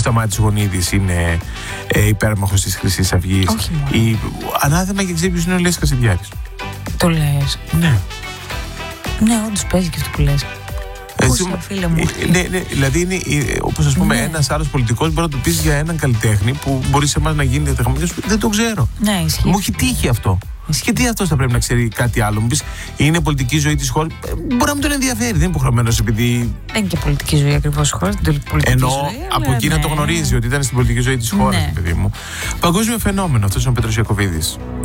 Σταμάτης Γονίδης είναι υπέρμαχος της Χρυσής Αυγής. Όχι μόνο. Ανάθεμα και ξέρει ποιος είναι ο Λέσκας Κασιδιάρης. Το λες? Ναι. Ναι, όντως παίζει και αυτό που λες. Φίλε μου. Ναι, δηλαδή είναι όπως ας πούμε ένας άλλος πολιτικός μπορεί να του πεις για έναν καλλιτέχνη που μπορεί σε εμάς να γίνει διαταγματικός. Δεν το ξέρω. Ναι, ισχύει. Μου έχει τύχει αυτό. Και τι αυτός θα πρέπει να ξέρει κάτι άλλο? Μου πεις είναι πολιτική ζωή της χώρας. Μπορεί να μην τον ενδιαφέρει. Δεν είναι υποχρεωμένος επειδή. Δεν είναι και πολιτική ζωή ακριβώς της χώρας. Ενώ από εκεί να το γνωρίζει ότι ήταν στην πολιτική ζωή της χώρας, παιδί μου. Παγκόσμιο φαινόμενο αυτός είναι ο Πέτρος Ιακωβίδης.